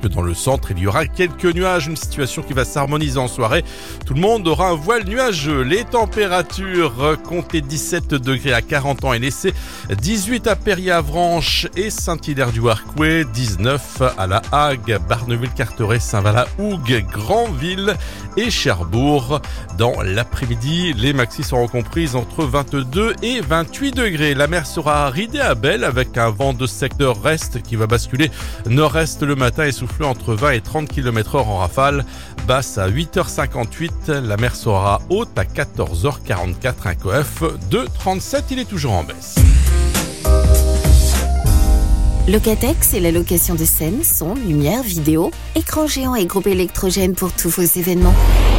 que dans le centre, il y aura quelques nuages, une situation qui va s'harmoniser en soirée. Tout le monde aura un voile nuageux. Les températures, comptez 17 degrés à 40 ans et l'essai, 18 à Périavranches et Saint-Hilaire-du-Harcouët, 19 à La Hague, Barneville-Carteret, Saint-Valin-Hougue, Granville et Cherbourg. Dans l'après-midi, les maxis seront comprises entre 22 et 28 degrés. La mer sera ridée à Belle avec un vent de secteur est qui va basculer nord-est le matin et souffler entre 20 et 30 km/h en rafale. Basse à 8h58, la mer sera haute à 14h44, un coef de 37, il est toujours en baisse. Locatex, c'est la location de scènes, son, lumière, vidéo, écran géant et groupe électrogène pour tous vos événements.